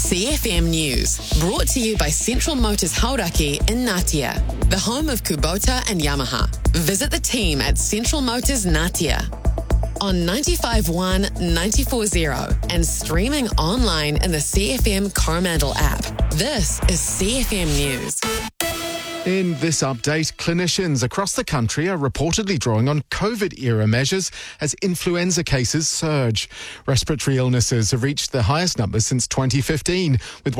CFM News, brought to you by Central Motors Hauraki in Ngatea, the home of Kubota and Yamaha. Visit the team at Central Motors Ngatea on 95.1, 94.0 and streaming online in the CFM Coromandel app. This is CFM News. In this update, clinicians across the country are reportedly drawing on COVID-era measures as influenza cases surge. Respiratory illnesses have reached their highest numbers since 2015, with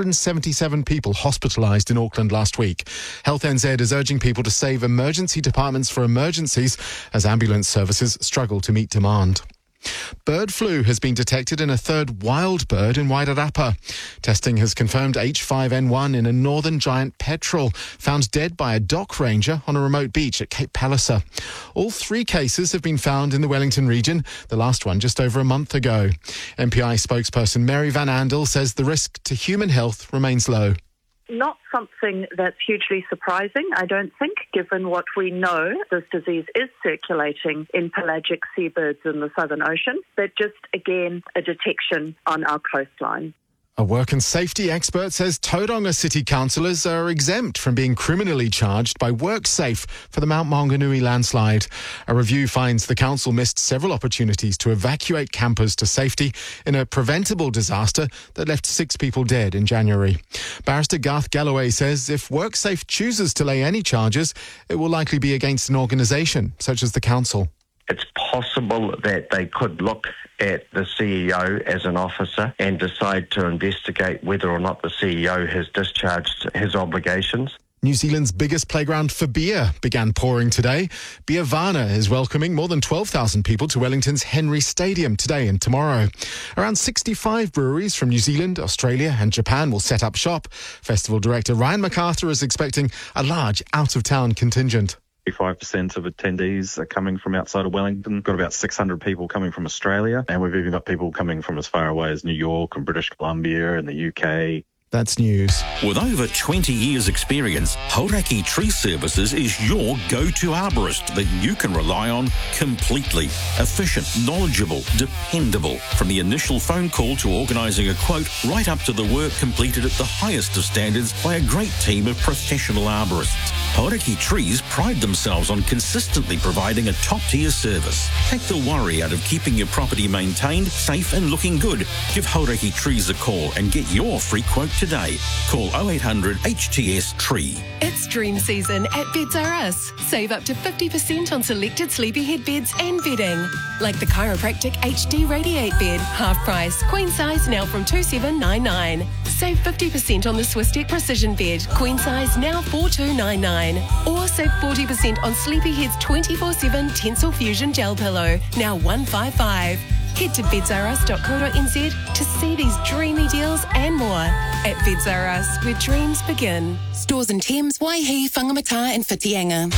177 people hospitalised in Auckland last week. Health NZ is urging people to save emergency departments for emergencies as ambulance services struggle to meet demand. Bird flu has been detected in a third wild bird in Wairarapa. Testing has confirmed H5N1 in a northern giant petrel, found dead by a dock ranger on a remote beach at Cape Palliser. All three cases have been found in the Wellington region, the last one just over a month ago. MPI spokesperson Mary Van Andel says the risk to human health remains low. Not something that's hugely surprising, I don't think, given what we know. This disease is circulating in pelagic seabirds in the Southern Ocean, but just, again, a detection on our coastline. A work and safety expert says Tauranga city councillors are exempt from being criminally charged by WorkSafe for the Mount Maunganui landslide. A review finds the council missed several opportunities to evacuate campers to safety in a preventable disaster that left 6 people dead in January. Barrister Garth Galloway says if WorkSafe chooses to lay any charges, it will likely be against an organisation such as the council. It's possible that they could look at the CEO as an officer and decide to investigate whether or not the CEO has discharged his obligations. New Zealand's biggest playground for beer began pouring today. Beervana is welcoming more than 12,000 people to Wellington's Henry Stadium today and tomorrow. Around 65 breweries from New Zealand, Australia and Japan will set up shop. Festival director Ryan MacArthur is expecting a large out-of-town contingent. 5% of attendees are coming from outside of Wellington. We've got about 600 people coming from Australia, and we've even got people coming from as far away as New York and British Columbia and the UK. That's news. With over 20 years' experience, Hauraki Tree Services is your go-to arborist that you can rely on completely. Efficient, knowledgeable, dependable. From the initial phone call to organising a quote, right up to the work completed at the highest of standards by a great team of professional arborists. Hauraki Trees pride themselves on consistently providing a top-tier service. Take the worry out of keeping your property maintained, safe and looking good. Give Hauraki Trees a call and get your free quote today. Call 0800 HTS Tree. It's dream season at Beds R Us. Save up to 50% on selected sleepyhead beds and bedding. Like the Chiropractic HD Radiate bed, half price, queen size now from $2,799. Save 50% on the Swisstech Precision bed, queen size now $4,299. Or save 40% on Sleepyhead's 24/7 Tensile Fusion gel pillow, now $155. Head to bedsrus.co.nz to see these dreamy deals and more. At Beds R Us, where dreams begin. Stores in Thames, Waihi, Whangamata and Whitianga.